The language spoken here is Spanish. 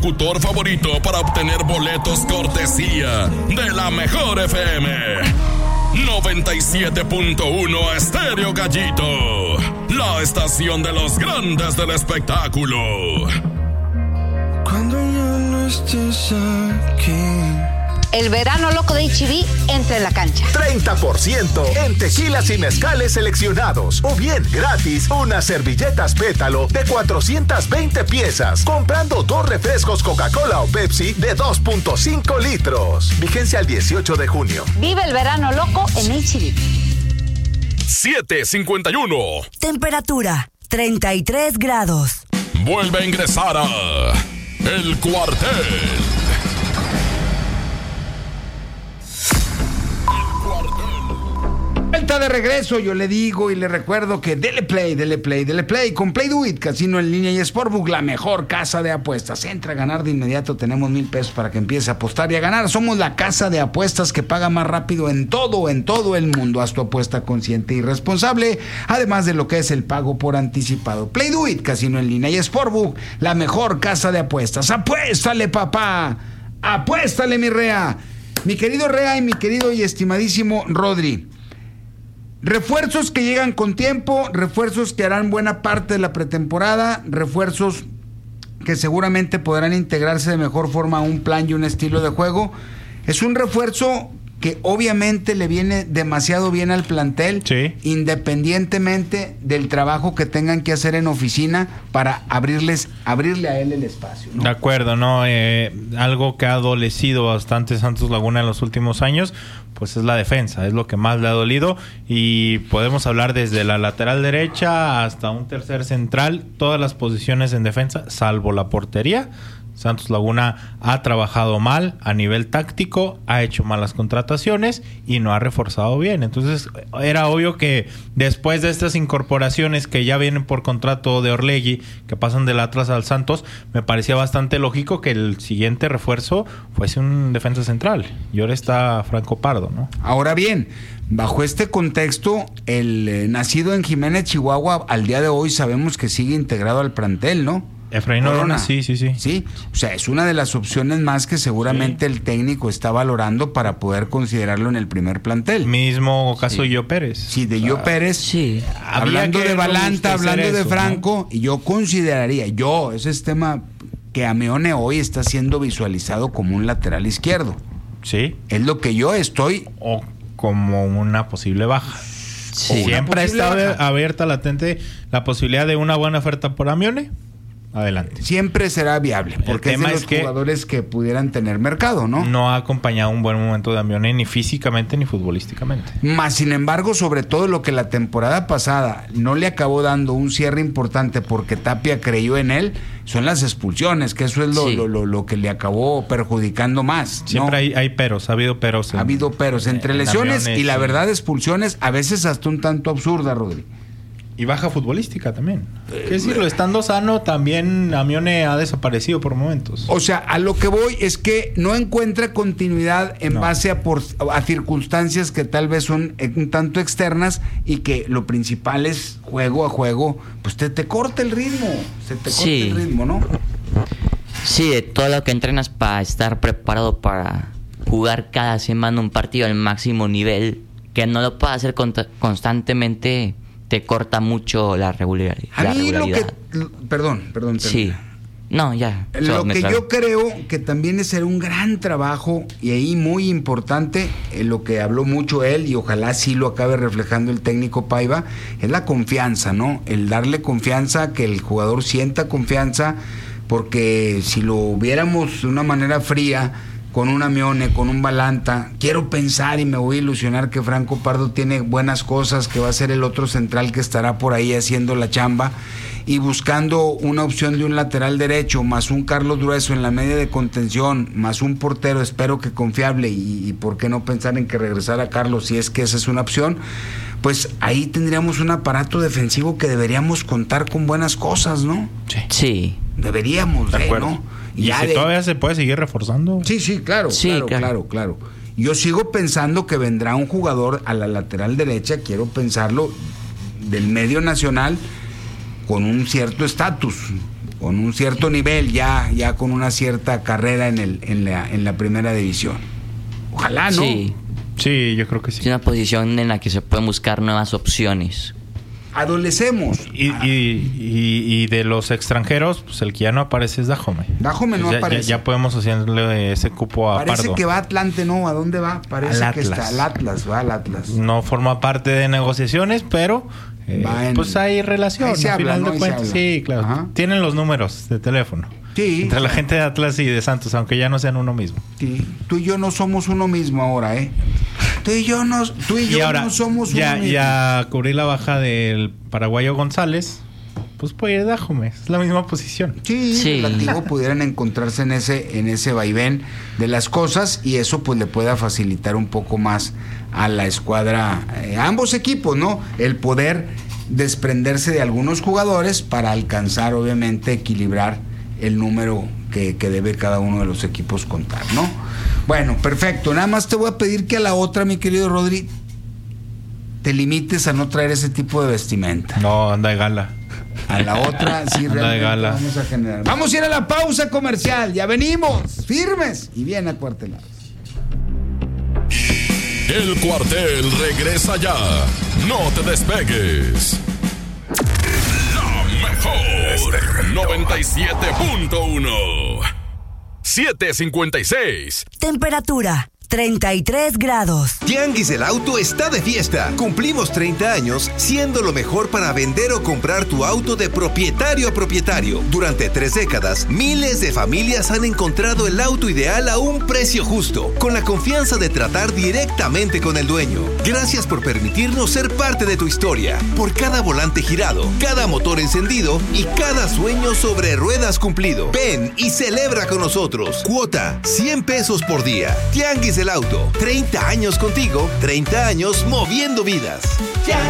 Locutor favorito para obtener boletos cortesía de la mejor FM. 97.1 Estéreo Gallito, la estación de los grandes del espectáculo. Cuando ya no estés aquí. El verano loco de H-E-B entra en la cancha. 30% en tequilas y mezcales seleccionados. O bien, gratis, unas servilletas Pétalo de 420 piezas. Comprando 2 refrescos Coca-Cola o Pepsi de 2.5 litros. Vigencia al 18 de junio. Vive el verano loco en H-E-B. 7:51. Temperatura, 33 grados. Vuelve a ingresar a El Cuartel. Vuelta de regreso, yo le digo y le recuerdo que dele play con Play Do It, casino en línea y Sportbook, la mejor casa de apuestas. Entra a ganar de inmediato, tenemos $1,000 para que empiece a apostar y a ganar. Somos la casa de apuestas que paga más rápido en todo el mundo. Haz tu apuesta consciente y responsable, además de lo que es el pago por anticipado. Play Do It, casino en línea y Sportbook, la mejor casa de apuestas. ¡Apuéstale, papá! ¡Apuéstale, mi Rea! Mi querido Rea y mi querido y estimadísimo Rodri. Refuerzos que llegan con tiempo, refuerzos que harán buena parte de la pretemporada, refuerzos que seguramente podrán integrarse de mejor forma a un plan y un estilo de juego. Es un refuerzo que obviamente le viene demasiado bien al plantel, sí, independientemente del trabajo que tengan que hacer en oficina para abrirle a él el espacio, ¿no? De acuerdo, ¿no? Algo que ha adolecido bastante Santos Laguna en los últimos años, pues es la defensa, es lo que más le ha dolido, y podemos hablar desde la lateral derecha hasta un tercer central, todas las posiciones en defensa, salvo la portería. Santos Laguna ha trabajado mal a nivel táctico, ha hecho malas contrataciones y no ha reforzado bien. Entonces era obvio que después de estas incorporaciones que ya vienen por contrato de Orlegui, que pasan del Atlas al Santos, me parecía bastante lógico que el siguiente refuerzo fuese un defensa central. Y ahora está Franco Pardo, ¿no? Ahora bien, bajo este contexto, el nacido en Jiménez, Chihuahua, al día de hoy sabemos que sigue integrado al plantel, ¿no? Efraín Orona, sí. Sí, o sea, es una de las opciones más que seguramente el técnico está valorando para poder considerarlo en el primer plantel. Mismo caso de Gio Pérez. Sí, de Gio Pérez. Sí. Hablando de Balanta, hablando de Franco, ¿no? Y yo consideraría, ese es tema que Ameone hoy está siendo visualizado como un lateral izquierdo. Sí. Es lo que yo estoy... O como una posible baja. Sí. Siempre está abierta, latente, la posibilidad de una buena oferta por Ameone. Adelante. Siempre será viable, porque es de los jugadores que pudieran tener mercado, ¿no? No ha acompañado un buen momento de Ameone, ni físicamente ni futbolísticamente. Más sin embargo, sobre todo lo que la temporada pasada no le acabó dando un cierre importante porque Tapia creyó en él, son las expulsiones, que eso es lo que le acabó perjudicando más, ¿no? Siempre hay peros, ha habido peros. Ha habido peros entre lesiones Ameone, y la verdad expulsiones, a veces hasta un tanto absurda, Rodri. Y baja futbolística también. Es decirlo, estando sano, también Ameone ha desaparecido por momentos. O sea, a lo que voy es que no encuentra continuidad en base a circunstancias que tal vez son un tanto externas y que lo principal es juego a juego, pues te corta el ritmo. Se te corta el ritmo, ¿no? Sí, de todo lo que entrenas para estar preparado para jugar cada semana un partido al máximo nivel, que no lo puedas hacer constantemente, te corta mucho la regularidad. A mí lo que... Perdón. Sí. No, ya. Lo que yo creo que también es un gran trabajo y ahí muy importante, lo que habló mucho él y ojalá sí lo acabe reflejando el técnico Paiva, es la confianza, ¿no? El darle confianza, que el jugador sienta confianza, porque si lo viéramos de una manera fría, con un Ameone, con un Balanta, quiero pensar y me voy a ilusionar que Franco Pardo tiene buenas cosas, que va a ser el otro central que estará por ahí haciendo la chamba, y buscando una opción de un lateral derecho, más un Carlos Grueso en la media de contención, más un portero, espero que confiable, y por qué no pensar en que regresara Carlos, si es que esa es una opción, pues ahí tendríamos un aparato defensivo que deberíamos contar con buenas cosas, ¿no? Sí. Deberíamos, ¿no? ¿Y si todavía se puede seguir reforzando? Sí, claro. Yo sigo pensando que vendrá un jugador a la lateral derecha, quiero pensarlo, del medio nacional, con un cierto estatus. con un cierto nivel, ya con una cierta carrera en la primera división. Ojalá, ¿no? Sí, yo creo que sí. Es una posición en la que se pueden buscar nuevas opciones. Adolecemos. Y de los extranjeros, pues el que ya no aparece es Dajome. Dajome no aparece. Ya podemos hacerle ese cupo a Pardo. Parece que va a Atlante, ¿no? ¿A dónde va? Parece al que Atlas. está al Atlas. No forma parte de negociaciones, pero pues hay relación. Ahí se al habla, final ¿no? de cuentas. Sí, claro. Ajá. Tienen los números de teléfono. Sí. Entre la gente de Atlas y de Santos, aunque ya no sean uno mismo. Sí. Tú y yo no somos uno mismo ahora, ¿eh? Tú y yo no somos uno mismo. Ya cubrí la baja del paraguayo González, pues puede ir Dajome, es la misma posición. Sí, relativo pudieran encontrarse en ese vaivén de las cosas, y eso pues le pueda facilitar un poco más a la escuadra, a ambos equipos, ¿no? El poder desprenderse de algunos jugadores para alcanzar, obviamente, equilibrar el número que debe cada uno de los equipos contar, ¿no? Bueno, perfecto. Nada más te voy a pedir que a la otra, mi querido Rodri, te limites a no traer ese tipo de vestimenta. No, anda de gala. A la otra, sí, realmente gala. vamos a generar. Vamos a ir a la pausa comercial. Ya venimos, firmes y bien acuartelados. El cuartel regresa ya. No te despegues. La mejor 97.1 7:56. Temperatura 33 grados. Tianguis del Auto está de fiesta. Cumplimos 30 años siendo lo mejor para vender o comprar tu auto de propietario a propietario. Durante 3 décadas, miles de familias han encontrado el auto ideal a un precio justo, con la confianza de tratar directamente con el dueño. Gracias por permitirnos ser parte de tu historia. Por cada volante girado, cada motor encendido y cada sueño sobre ruedas cumplido. Ven y celebra con nosotros. Cuota, 100 pesos por día. Tianguis del Auto, 30 años contigo, 30 años moviendo vidas.